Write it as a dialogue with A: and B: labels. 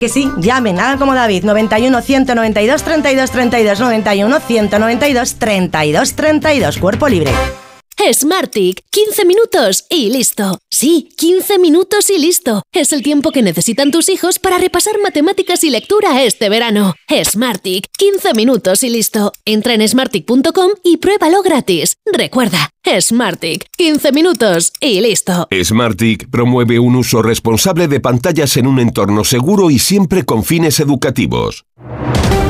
A: Que sí, llamen, hagan como David, 91 192 32 32, 91 192 32 32, cuerpo libre.
B: Smartick, 15 minutos y listo. Sí, 15 minutos y listo. Es el tiempo que necesitan tus hijos para repasar matemáticas y lectura este verano. Smartick, 15 minutos y listo. Entra en smartick.com y pruébalo gratis. Recuerda, Smartick, 15 minutos y listo.
C: Smartick promueve un uso responsable de pantallas en un entorno seguro y siempre con fines educativos.